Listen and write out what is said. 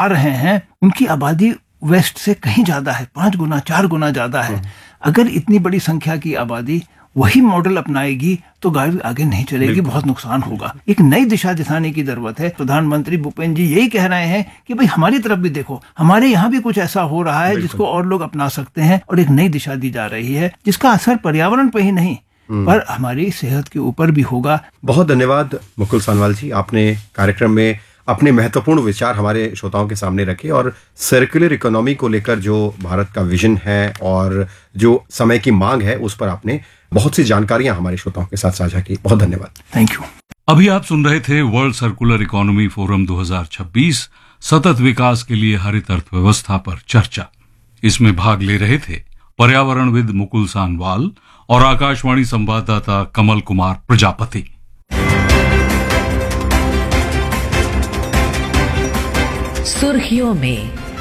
आ रहे हैं उनकी आबादी वेस्ट से कहीं ज्यादा है, 5 गुना 4 गुना ज्यादा है। अगर इतनी बड़ी संख्या की आबादी वही मॉडल अपनाएगी तो गाड़ी आगे नहीं चलेगी, बहुत नुकसान होगा। एक नई दिशा दिखाने की जरूरत है। प्रधानमंत्री भूपेंद्र जी यही कह रहे हैं कि भाई हमारी तरफ भी देखो, हमारे यहाँ भी कुछ ऐसा हो रहा है जिसको और लोग अपना सकते हैं, और एक नई दिशा दी जा रही है जिसका असर पर्यावरण पे ही नहीं पर हमारी सेहत के ऊपर भी होगा। बहुत धन्यवाद मुकुल सान्याल जी, आपने कार्यक्रम में अपने महत्वपूर्ण विचार हमारे श्रोताओं के सामने रखे और सर्कुलर इकोनॉमी को लेकर जो भारत का विजन है और जो समय की मांग है उस पर आपने बहुत सी जानकारियां हमारे श्रोताओं के साथ साझा की। बहुत धन्यवाद। Thank you. अभी आप सुन रहे थे वर्ल्ड सर्कुलर इकोनॉमी फोरम 2026 सतत विकास के लिए हरित अर्थव्यवस्था पर चर्चा। इसमें भाग ले रहे थे पर्यावरणविद मुकुल सान्याल और आकाशवाणी संवाददाता कमल कुमार प्रजापति। सुर्खियों में